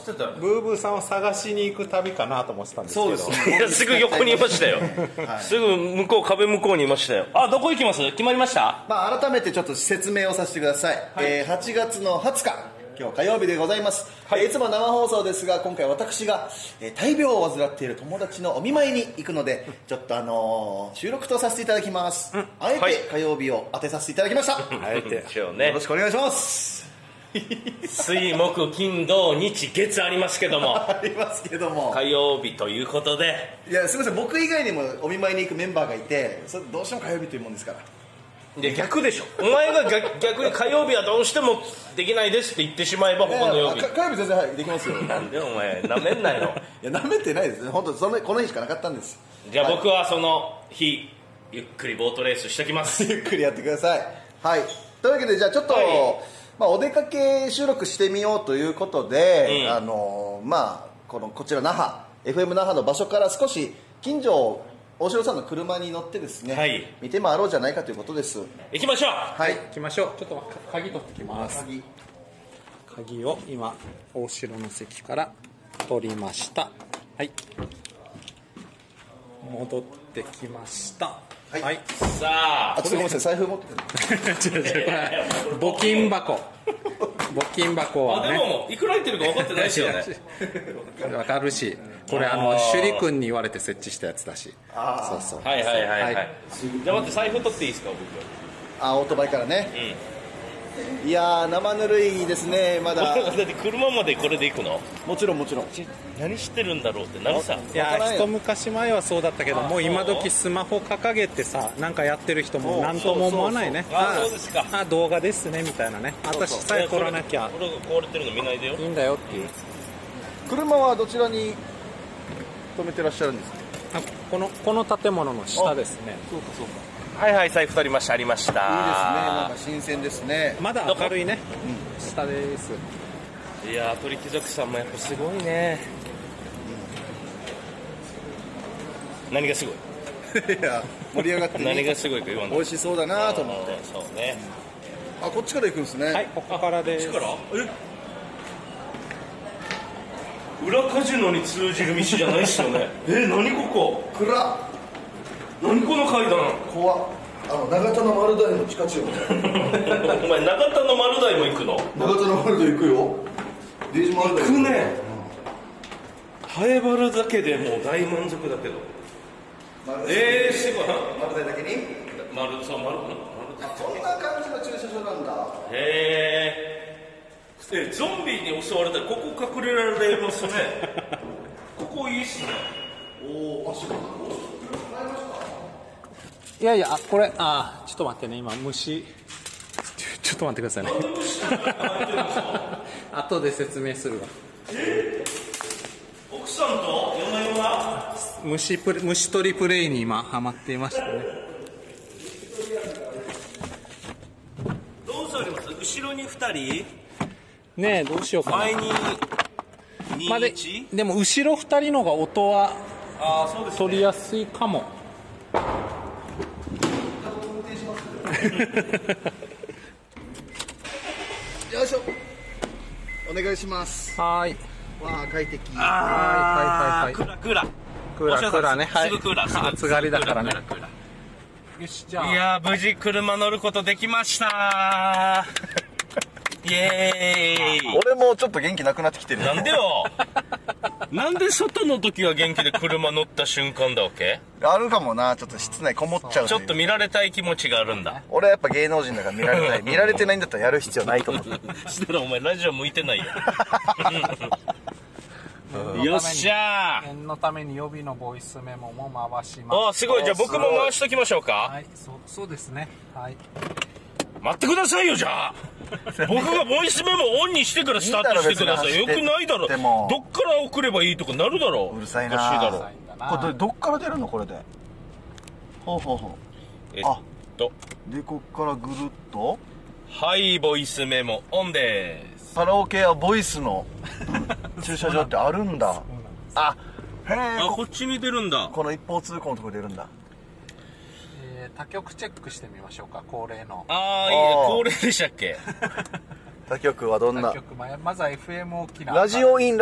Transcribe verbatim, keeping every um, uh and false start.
ってたよ。 ブーブーさんを探しに行く旅かなと思ってたんですけど。 そうですね。 いやすぐ横にいましたよ、はい、すぐ向こう壁向こうにいましたよ。あ、どこ行きます？決まりました？ まあ、改めてちょっと説明をさせてください、はい、えー、はちがつのはつか、今日火曜日でございます、はい、いつも生放送ですが、今回私が、えー、大病を患っている友達のお見舞いに行くので、ちょっとあのー、収録とさせていただきます、うん、あえて火曜日を当てさせていただきました、 あえて、ね、 よろしくお願いします。 水木金土日月ありますけどもありますけども火曜日ということで、 いやすみません、僕以外にもお見舞いに行くメンバーがいて、それどうしても火曜日というもんですから。 で逆でしょ、お前が逆に火曜日はどうしてもできないですって言ってしまえば他の曜日、 火曜日全然、はい、できますよ。 なんでお前なめんなよ。 いやなめてないですね、本当そのこの日しかなかったんです。 じゃあ僕はその日ゆっくりボートレースしてきます。 ゆっくりやってください。はい、というわけでじゃあちょっと、はい、まあ、お出かけ収録してみようということで、うん、あのまあこのこちら那覇 エフエム 那覇の場所から少し近所大城さんの車に乗ってですね、はい、見て回ろうじゃないかということです。 行きましょう。 はい、行きましょう。ちょっと鍵取ってきます。鍵鍵を今大城の席から取りました。はい、戻ってきました。はい、はい、 さあ、 あ、ちょっとごめんなさい、財布持ってくる。 違う違う、これ募金箱。募金箱はね。 あ、でもいくら入ってるか分かってないですよね。 分かるし、これあの首里君に言われて設置したやつだし。あ、そうそう。 はいはいはいはい。はい、じゃあ待って、財布取っていいですか僕。 あ、オートバイからね。うん、いやー生ぬるいですねまだ。 だって車までこれで行くの？ もちろんもちろん。 何してるんだろうってなるさ。 いや一昔前はそうだったけど、もう今時スマホ掲げてさ、なんかやってる人も何とも思わないね。 あ、そうですか。 あ、動画ですねみたいなね。私さえ撮らなきゃ。 これが壊れてるの見ないでよ。 いいんだよっていう。 車はどちらに止めてらっしゃるんですか？ あ、このこの建物の下ですね。 そうかそうか。 はいはい、財布取りました。ありました。いいですね、 なんか新鮮ですね。 まだ明るいね。うん、下です。 いやー、鳥貴族さんもやっぱすごいね。うん、何がすごい？ いや盛り上がって何がすごいか言わんと。 美味しそうだなと思って。 そうね。 あ、こっちから行くんですね。 はい、ここからです。 こっちから？え？裏カジノに通じる道じゃないっすよね。え、何ここ？ 暗。 何この階段？ 怖っ。あの長田の丸台の地下地よ。 お前長田の丸台も行くの？ 長田の丸台行くよ。デイジ丸台行くね。ハエバルだけでもう大満足だけど。えー、すごい。 丸台だけに？ 丸、そう、丸、丸。 そんな感じの駐車場なんだ。 へー。え、ゾンビに襲われたらここ隠れられますね。ここいいっすね。おー、あ、そうだ。 いやいや、これ、あ、ちょっと待ってね、今虫ちょっと待ってくださいね。後で説明するわ。 えー、奥さんと嫁は虫プレ虫取りプレイに今ハマっていましたね。 どうされます？後ろにふたりねえ、どうしようかな。 前にに、 まあ、で, でも後ろふたりのが音はあ、そうですね、 取りやすいかも。 よいしょ、お願いします。 はい。 わあ、快適。 ああ、はいはいはいはい。クーラークーラークーラークーラーね。はい。 すぐクーラー。 暑がりだからね。よし、じゃあ。 いやー、無事車乗ることできましたー。イエーイ。 俺もちょっと元気なくなってきてる。 なんでよ。なんで外の時は元気で車乗った瞬間だわけ？ あるかもな、ちょっと室内こもっちゃう。 ちょっと見られたい気持ちがあるんだ。 俺はやっぱ芸能人だから見られたい。見られてないんだったらやる必要ないと思う。 したらお前ラジオ向いてないよ。よっしゃー。 念のために予備のボイスメモも回します。 ああ、すごい。じゃあ僕も回しときましょうか。 はい、そう、そうですね。はい。 待ってくださいよ、じゃあ。僕がボイスメモオンにしてからスタートしてください。よくないだろ。どっから送ればいいとかなるだろう。 うるさいな。 おかしいだろ。 これどっから出るのこれで。ほうほうほう。 えっと。 で、こっからぐるっと。 はい、ボイスメモオンです。 カラオケやボイスの駐車場ってあるんだ。あ、へえ。 あ、こっちに出るんだ。 この一方通行のところ出るんだ。 他局チェックしてみましょうか、恒例の。 ああ、いいね、恒例でしたっけ？ 他局はどんな？ 他局、まずは エフエム 沖縄。 ラジオイン